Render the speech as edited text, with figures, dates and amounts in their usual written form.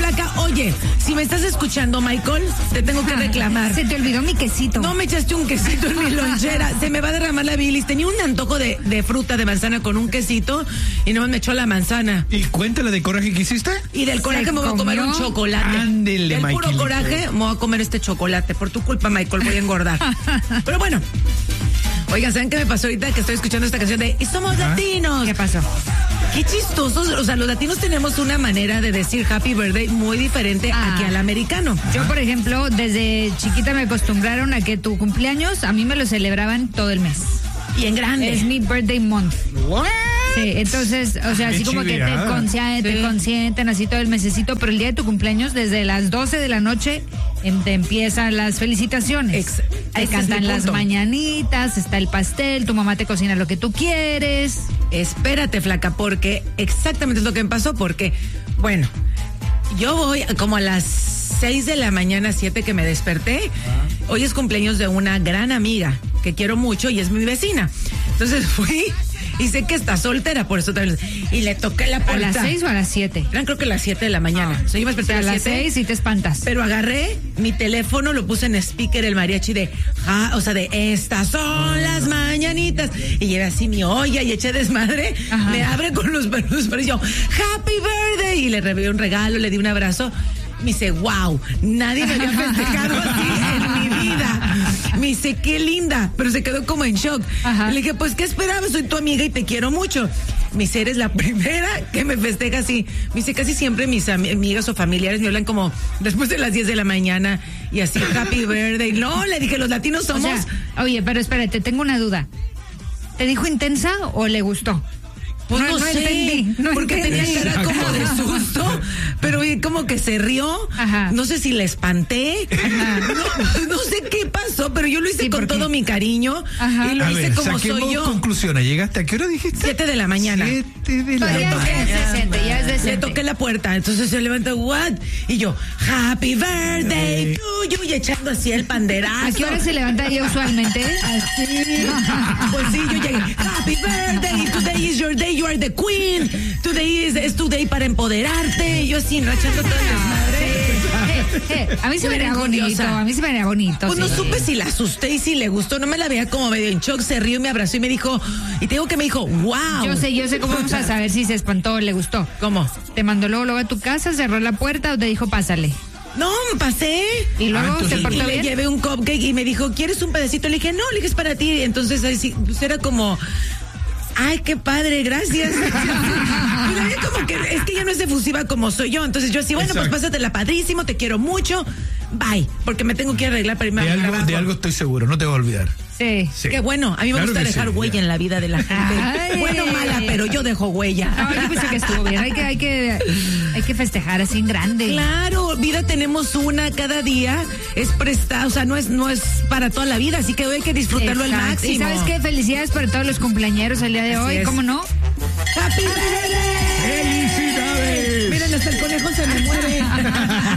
Flaca, oye, si me estás escuchando, Michael, te tengo que reclamar. Se te olvidó mi quesito. No me echaste un quesito en mi lonchera. Se me va a derramar la bilis. Tenía un antojo de fruta de manzana con un quesito y nomás me echó la manzana. ¿Y cuéntale de coraje que hiciste? Y del coraje me voy a comer un chocolate. Ándele, del puro Michaelito. coraje me voy a comer este chocolate. Por tu culpa, Michael, voy a engordar. Pero bueno. Oigan, ¿saben qué me pasó ahorita que estoy escuchando esta canción de "Y somos latinos"? ¿Qué pasó? Qué chistosos, o sea, los latinos tenemos una manera de decir Happy Birthday muy diferente aquí al americano. Yo, por ejemplo, desde chiquita me acostumbraron a que tu cumpleaños a mí me lo celebraban todo el mes. Y en grande. Es mi birthday month. ¿What? Sí, entonces, o sea, así Qué como que chileada. te consienten así todo el mesecito, pero el día de tu cumpleaños, desde las 12 de la noche, te empiezan las felicitaciones. Ese Te es cantan mi las punto. mañanitas, está el pastel, tu mamá te cocina lo que tú quieres. Espérate, Flaca, porque exactamente es lo que me pasó, porque, bueno, yo voy como a las 6 de la mañana, 7 que me desperté. Hoy es cumpleaños de una gran amiga que quiero mucho y es mi vecina. Entonces fui y sé que está soltera, por eso también. Y le toqué la ¿A puerta. las 6 o a las 7? Eran creo que las 7 de la mañana. O sea, yo me desperté A a las las 7. 6 y te espantas. Pero agarré mi teléfono, lo puse en speaker, el mariachi de, o sea, de "Estas son las mañanitas". Y llevé así mi olla y eché desmadre. Ajá. Me abre con los perros, pero yo, "Happy Birthday". Y le regalé un regalo, le di un abrazo. Me dice, "Wow, nadie me había festejado así en mi vida". Me dice, "Qué linda", pero se quedó como en shock. Ajá. Le dije, "Pues, ¿qué esperabas? Soy tu amiga y te quiero mucho". Me dice, "Eres la primera que me festeja así". Me dice, "Casi siempre mis amigas o familiares me hablan como después de las 10 de la mañana y así, Happy Birthday". No, le dije, los latinos O somos... sea, oye, pero espérate, tengo una duda. ¿Te dijo intensa o le gustó? Pues no sé, entendí, no porque entendí. tenía cara como de susto, pero como que se rió. Ajá. No sé si le espanté. No sé qué pasó, pero yo lo hice Sí, con porque- todo mi cariño. Ajá. Y lo A hice ver, como saquemos soy yo. conclusiones. ¿Llegaste a qué hora dijiste? 7 de la mañana. 7 de la Pero ya mañana. es decente, ya es Le decente. toqué la puerta, entonces se levanta, "What?" Y yo, "Happy birthday to you", y echando así el panderazo. ¿A qué hora se levanta ella usualmente? Así. Pues sí, yo llegué, "Happy birthday, today is your day, you are the queen. Today es tu day para empoderarte". Y yo así, ¿no? Echando todo el desmadre. A mí se me haría Muy bonito, orgullosa. a mí se me haría bonito. Pues no sí. supe si la asusté y si le gustó, no me la veía como medio en shock, se rió y me abrazó y me dijo, y te digo que me dijo, "Wow". Yo sé cómo vamos a saber si se espantó o le gustó. ¿Cómo? ¿Te mandó luego a tu casa, cerró la puerta o te dijo pásale? No, me pasé. Y luego entonces- se Y portó le bien. llevé un cupcake y me dijo, ¿quieres un pedacito? Le dije, "No", le dije, "Es para ti". Entonces ahí sí, pues era como, "Ay, qué padre, gracias". Pero ella como que, es que ella no es efusiva como soy yo. Entonces yo así, "Bueno, Exacto. pues pásatela padrísimo, te quiero mucho. Bye". Porque me tengo que arreglar para irme De a algo, de algo estoy seguro, no te voy a olvidar. Sí. Sí. Qué bueno, a mí me Claro gusta que dejar sí, huella ya. en la vida de la gente. Ay. Bueno o mala, pero yo dejo huella. No, yo pensé que estuvo bien. Hay que festejar así en grande. Claro, vida tenemos una cada día, es prestada, o sea, no es para toda la vida, así que hoy hay que disfrutarlo al Exacto. máximo. Y sabes qué, felicidades para todos los cumpleañeros el día de Así hoy, es. ¿cómo no? ¡Happy birthday! ¡Felicidades! Miren, hasta el conejo se me muere.